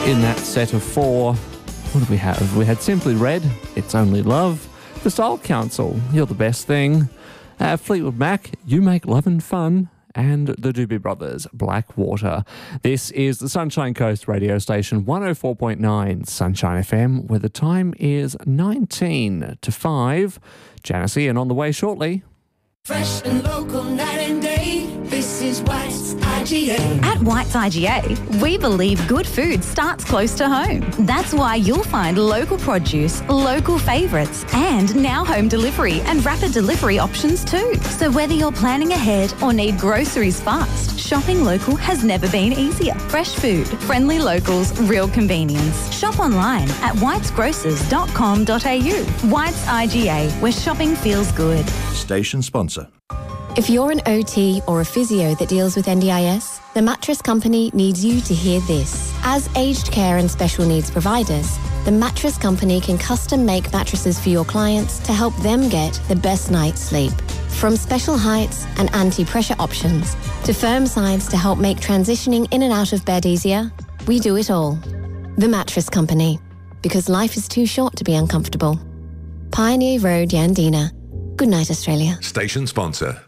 In that set of four, what did we have? We had Simply Red, It's Only Love, The Style Council, You're the Best Thing, Fleetwood Mac, You Make Lovin' Fun, and the Doobie Brothers, Blackwater. This is the Sunshine Coast radio station, 104.9 Sunshine FM, where the time is 19 to 5. Janice Ian on the way shortly. Fresh and local, night and day. This is White's IGA. At White's IGA, we believe good food starts close to home. That's why you'll find local produce, local favourites, and now home delivery and rapid delivery options too. So whether you're planning ahead or need groceries fast, shopping local has never been easier. Fresh food, friendly locals, real convenience. Shop online at whitesgrocers.com.au. White's IGA, where shopping feels good. Station sponsor. If you're an OT or a physio that deals with NDIS, the Mattress Company needs you to hear this. As aged care and special needs providers, the Mattress Company can custom make mattresses for your clients to help them get the best night's sleep. From special heights and anti-pressure options to firm sides to help make transitioning in and out of bed easier, we do it all. The Mattress Company, because life is too short to be uncomfortable. Pioneer Road, Yandina. Good night, Australia. Station sponsor.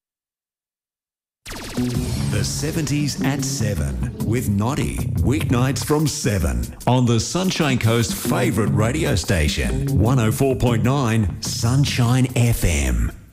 The 70s at 7 with Noddy. Weeknights from 7 on the Sunshine Coast favourite radio station, 104.9 Sunshine FM.